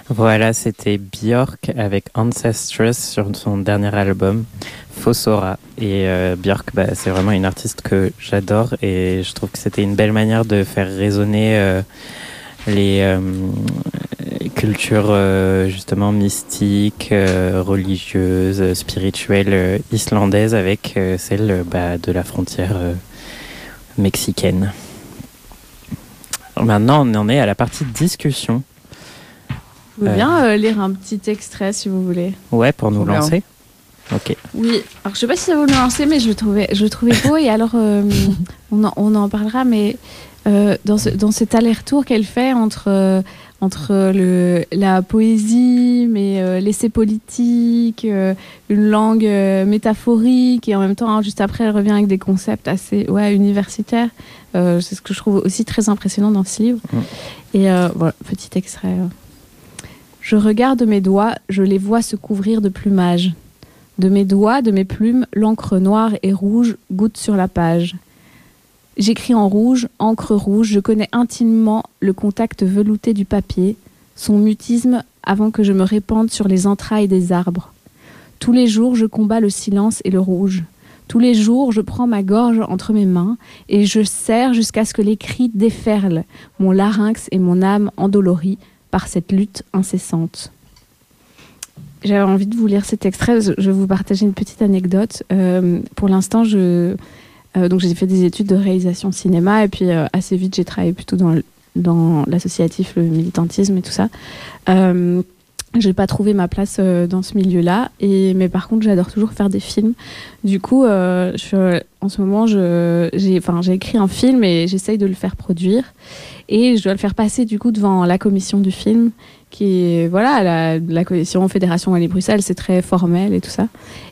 Voilà, c'était Björk avec Ancestress sur son dernier album, Fossora. Et Björk, c'est vraiment une artiste que j'adore et je trouve que c'était une belle manière de faire résonner les cultures justement mystiques, religieuses, spirituelles islandaises avec celle de la frontière mexicaine. Maintenant, on en est à la partie discussion. Je veux bien lire un petit extrait si vous voulez. Ouais, pour nous lancer. Ok. Oui, alors je sais pas si ça va nous lancer, mais je le trouvais beau. Et alors, on en parlera, mais dans cet aller-retour qu'elle fait entre la poésie, mais l'essai politique, une langue métaphorique, et en même temps, juste après, elle revient avec des concepts assez universitaires. C'est ce que je trouve aussi très impressionnant dans ce livre. Et voilà, petit extrait. Je regarde mes doigts, je les vois se couvrir de plumage. De mes doigts, de mes plumes, l'encre noire et rouge goutte sur la page. J'écris en rouge, encre rouge, je connais intimement le contact velouté du papier, son mutisme avant que je me répande sur les entrailles des arbres. Tous les jours, je combats le silence et le rouge. Tous les jours, je prends ma gorge entre mes mains et je serre jusqu'à ce que les cris déferlent, mon larynx et mon âme endoloris par cette lutte incessante. J'avais envie de vous lire cet extrait. Je vais vous partager une petite anecdote. Pour l'instant, donc j'ai fait des études de réalisation cinéma et puis assez vite, j'ai travaillé plutôt dans l'associatif, le militantisme et tout ça. J'ai pas trouvé ma place dans ce milieu-là, mais par contre, j'adore toujours faire des films. Du coup, en ce moment, j'ai écrit un film et j'essaye de le faire produire. Et je dois le faire passer du coup devant la commission du film, qui est la commission Fédération Wallonie-Bruxelles, c'est très formel et tout ça.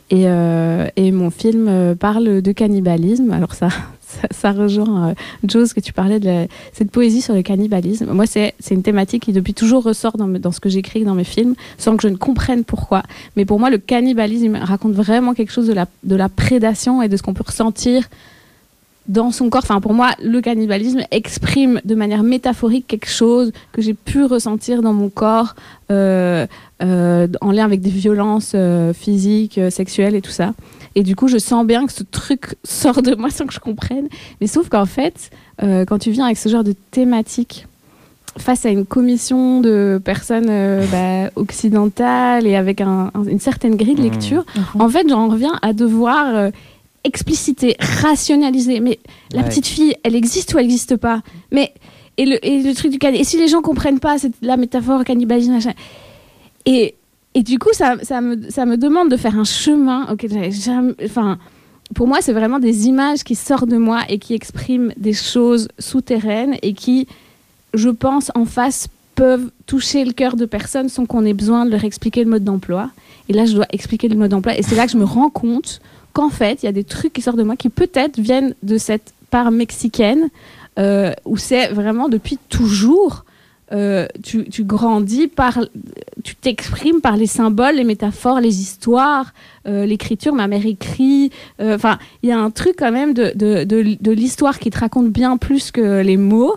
Et mon film parle de cannibalisme. Alors ça rejoint Joe, que tu parlais de cette poésie sur le cannibalisme. Moi, c'est une thématique qui depuis toujours ressort dans ce que j'écris dans mes films, sans que je ne comprenne pourquoi. Mais pour moi, le cannibalisme raconte vraiment quelque chose de la prédation et de ce qu'on peut ressentir dans son corps. Enfin, pour moi, le cannibalisme exprime de manière métaphorique quelque chose que j'ai pu ressentir dans mon corps en lien avec des violences physiques, sexuelles et tout ça. Et du coup, je sens bien que ce truc sort de moi sans que je comprenne. Mais sauf qu'en fait, quand tu viens avec ce genre de thématique face à une commission de personnes occidentales et avec une certaine grille de lecture, en fait, j'en reviens à devoir expliciter, rationaliser. Mais la petite fille, elle existe ou elle n'existe pas? Et le truc du cannibalisme. Et si les gens comprennent pas la métaphore cannibalisme, machin. Et du coup, ça me demande de faire un chemin auquel j'avais jamais. Enfin, pour moi, c'est vraiment des images qui sortent de moi et qui expriment des choses souterraines et qui, je pense, en face, peuvent toucher le cœur de personnes sans qu'on ait besoin de leur expliquer le mode d'emploi. Et là, je dois expliquer le mode d'emploi. Et c'est là que je me rends compte qu'en fait, il y a des trucs qui sortent de moi qui peut-être viennent de cette part mexicaine où c'est vraiment depuis toujours, tu grandis tu t'exprimes par les symboles, les métaphores, les histoires, l'écriture. Ma mère écrit. Enfin, il y a un truc quand même de l'histoire qui te raconte bien plus que les mots.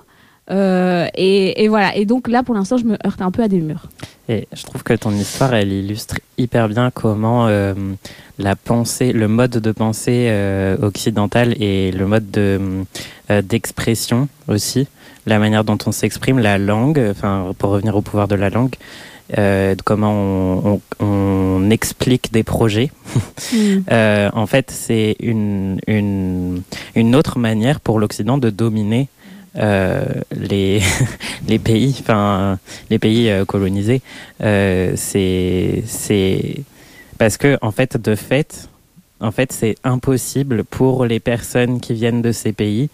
Et voilà. Et donc là, pour l'instant, je me heurte un peu à des murs. Et je trouve que ton histoire, elle illustre hyper bien comment la pensée, le mode de pensée occidental et le mode d'expression aussi, la manière dont on s'exprime, la langue, enfin pour revenir au pouvoir de la langue, comment on explique des projets. En fait, c'est une autre manière pour l'Occident de dominer les pays, enfin les pays colonisés. C'est parce que en fait, c'est impossible pour les personnes qui viennent de ces pays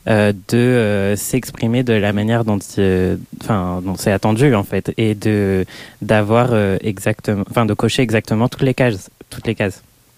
de s'exprimer de la manière dont c'est attendu en fait, et d'avoir exactement, enfin de cocher exactement toutes les cases.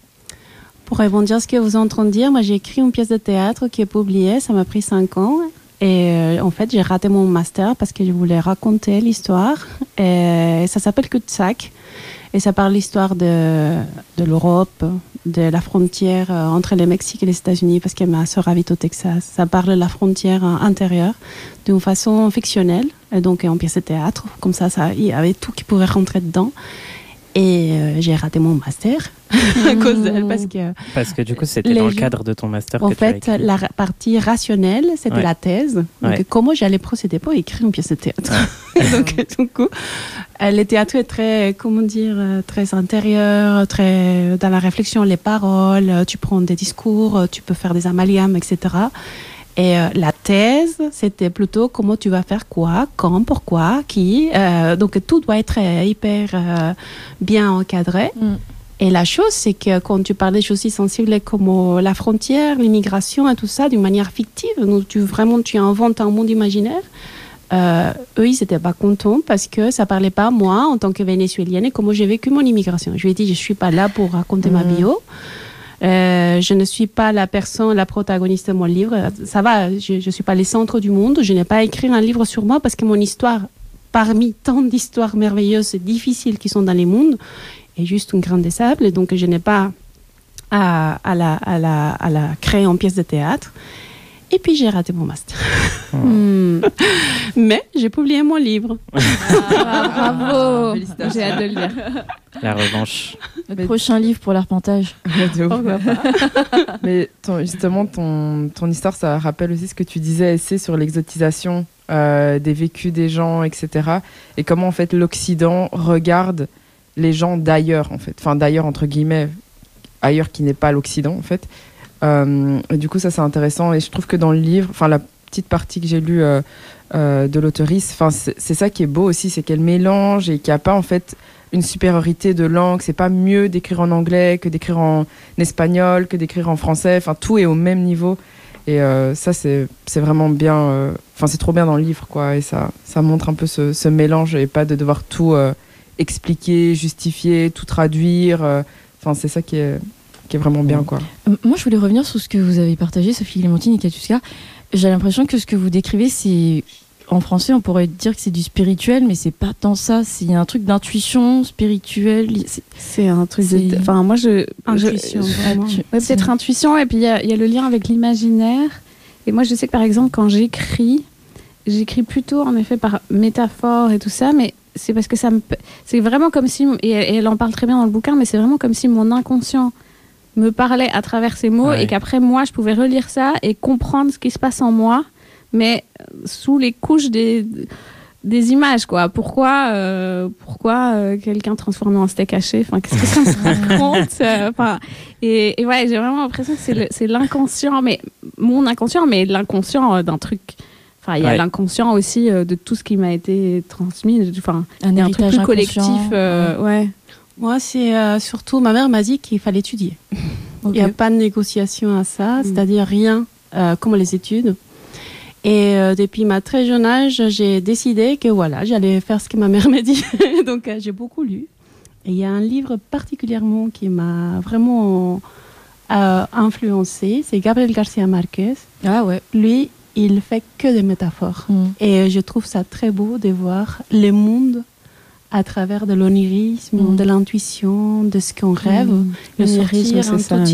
Pour rebondir à ce que vous êtes en train de dire, moi j'ai écrit une pièce de théâtre qui est publiée, ça m'a pris 5 ans. Et en fait, j'ai raté mon master parce que je voulais raconter l'histoire. Et ça s'appelle Cul-de-sac. Et ça parle l'histoire de l'Europe, de la frontière entre le Mexique et les États-Unis, parce que ma sœur habite au Texas. Ça parle de la frontière intérieure d'une façon fictionnelle, et donc en pièce de théâtre. Comme ça, il y avait tout qui pouvait rentrer dedans. Et j'ai raté mon master à cause d'elle, parce que du coup, c'était dans le cadre de ton master en que tu as fait, écrit. la partie rationnelle, c'était la thèse. Donc, comment j'allais procéder pour écrire une pièce de théâtre. Donc, du coup, le théâtre est très, très intérieur, très dans la réflexion, les paroles. Tu prends des discours, tu peux faire des amalgames, etc. Et la thèse, c'était plutôt comment tu vas faire quoi, quand, pourquoi, qui. Donc, tout doit être hyper bien encadré. Et la chose, c'est que quand tu parles des choses si sensibles comme la frontière, l'immigration et tout ça, d'une manière fictive, donc tu inventes un monde imaginaire, eux, ils n'étaient pas contents parce que ça ne parlait pas, moi, en tant que Vénézuélienne, et comment j'ai vécu mon immigration. Je lui ai dit, je ne suis pas là pour raconter ma bio. Je ne suis pas la protagoniste de mon livre. Ça va, je ne suis pas le centre du monde. Je n'ai pas écrit un livre sur moi parce que mon histoire, parmi tant d'histoires merveilleuses et difficiles qui sont dans les mondes, est juste une grain de sable. Et donc, je n'ai pas à la créer en pièce de théâtre. Et puis, j'ai raté mon master. Mais j'ai publié mon livre. Bravo. J'ai hâte de le lire. La revanche. Le prochain livre pour l'arpentage. Pourquoi pas. Mais justement, ton histoire, ça rappelle aussi ce que tu disais, c'est sur l'exotisation des vécus des gens, etc. Et comment, en fait, l'Occident regarde les gens d'ailleurs, en fait. Enfin, d'ailleurs, entre guillemets, ailleurs qui n'est pas l'Occident, en fait. Et du coup, ça, c'est intéressant. Et je trouve que dans le livre, enfin, la petite partie que j'ai lue de l'auteurice, enfin, c'est ça qui est beau aussi, c'est qu'elle mélange et qu'il n'y a pas, en fait, une supériorité de langue. C'est pas mieux d'écrire en anglais que d'écrire en espagnol, que d'écrire en français. Enfin, tout est au même niveau. Et ça, c'est vraiment bien. Enfin, c'est trop bien dans le livre, quoi. Et ça montre un peu ce mélange et pas de devoir tout expliquer, justifier, tout traduire. Enfin, c'est ça qui est vraiment bien, quoi. Moi, je voulais revenir sur ce que vous avez partagé, Sophie Clémentine et Katiuska. J'ai l'impression que ce que vous décrivez, c'est... En français, on pourrait dire que c'est du spirituel, mais c'est pas tant ça. C'est un truc d'intuition spirituelle. C'est un truc de... Enfin, moi, Intuition, vraiment. Peut-être intuition, et puis il y a le lien avec l'imaginaire. Et moi, je sais que, par exemple, quand j'écris plutôt, en effet, par métaphore et tout ça, mais c'est parce que c'est vraiment comme si... Et elle en parle très bien dans le bouquin, mais c'est vraiment comme si mon inconscient me parlait à travers ces mots, et qu'après, moi, je pouvais relire ça et comprendre ce qui se passe en moi, mais sous les couches des images, quoi. Pourquoi quelqu'un transformé en steak haché, enfin, qu'est-ce que ça me raconte, et ouais, j'ai vraiment l'impression que c'est l'inconscient, mais mon inconscient, mais l'inconscient d'un truc. Enfin, il y a l'inconscient aussi de tout ce qui m'a été transmis. Enfin, un héritage truc plus collectif. Moi, c'est surtout, ma mère m'a dit qu'il fallait étudier. Il n'y a pas de négociation à ça, c'est-à-dire rien comme les études. Et depuis ma très jeune âge, j'ai décidé que voilà, j'allais faire ce que ma mère m'a dit. Donc, j'ai beaucoup lu. Et il y a un livre particulièrement qui m'a vraiment influencée, c'est Gabriel García Márquez. Ah ouais. Lui, il fait que des métaphores. Et je trouve ça très beau de voir le monde à travers de l'onirisme, de l'intuition, de ce qu'on rêve, de sortir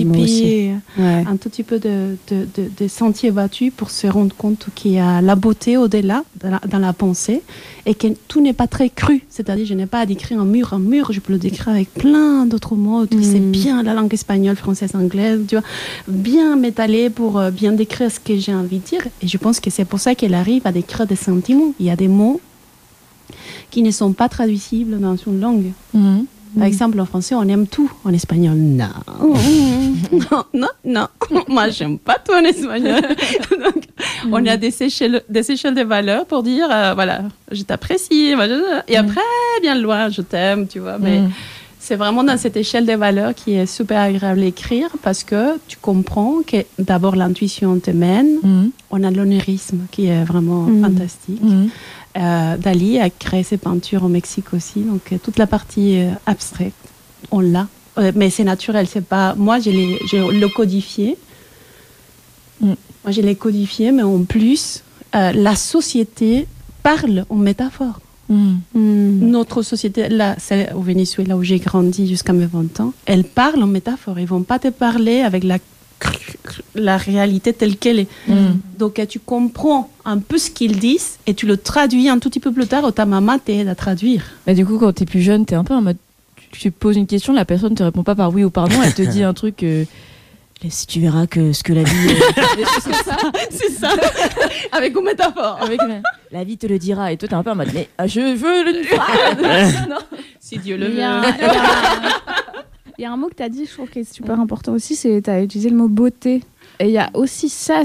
un tout petit peu de sentier battu pour se rendre compte qu'il y a la beauté au-delà, dans la pensée, et que tout n'est pas très cru. C'est-à-dire, je n'ai pas à décrire un mur, je peux le décrire avec plein d'autres mots. C'est bien la langue espagnole, française, anglaise, tu vois, bien m'étaler pour bien décrire ce que j'ai envie de dire. Et je pense que c'est pour ça qu'elle arrive à décrire des sentiments. Il y a des mots qui ne sont pas traduisibles dans une langue. Par exemple, en français, on aime tout. En espagnol, non. non. Moi, j'aime pas tout en espagnol. Donc, on a des échelles de valeurs pour dire, voilà, je t'apprécie. Et après, bien loin, je t'aime, tu vois. Mais c'est vraiment dans cette échelle de valeurs qui est super agréable à écrire parce que tu comprends que d'abord, l'intuition te mène. On a l'onirisme qui est vraiment fantastique. Dali a créé ses peintures au Mexique aussi, donc toute la partie abstraite, on l'a. Mais c'est naturel, c'est pas... Moi, je l'ai codifié. Moi, je l'ai codifié, mais en plus, la société parle en métaphore. Notre société, là, c'est au Venezuela où j'ai grandi jusqu'à mes 20 ans, elle parle en métaphore. Ils ne vont pas te parler avec la réalité telle qu'elle est. Donc, tu comprends un peu ce qu'ils disent et tu le traduis un tout petit peu plus tard ou ta maman t'aide à traduire. Mais du coup, quand tu es plus jeune, tu es un peu en mode. Tu poses une question, la personne ne te répond pas par oui ou par non, elle te dit un truc. Si tu verras que ce que la vie. C'est ça. Avec une métaphore. La vie te le dira. Et toi, t'es un peu en mode, mais je veux une phrase. Non. Si Dieu le veut. Il y a un mot que tu as dit, je trouve que c'est super important aussi, tu as utilisé le mot beauté. Et il y a aussi ça,